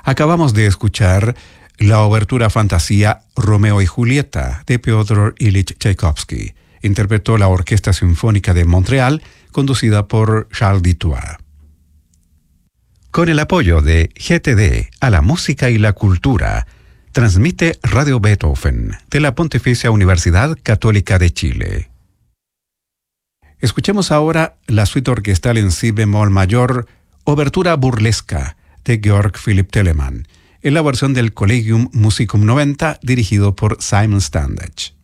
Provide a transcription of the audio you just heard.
Acabamos de escuchar la obertura fantasía Romeo y Julieta de Piotr Ilich Tchaikovsky. Interpretó la Orquesta Sinfónica de Montreal, conducida por Charles Dutoit. Con el apoyo de GTD a la música y la cultura, transmite Radio Beethoven de la Pontificia Universidad Católica de Chile. Escuchemos ahora la suite orquestal en si bemol mayor, Obertura burlesca de Georg Philipp Telemann, en la versión del Collegium Musicum 90 dirigido por Simon Standage.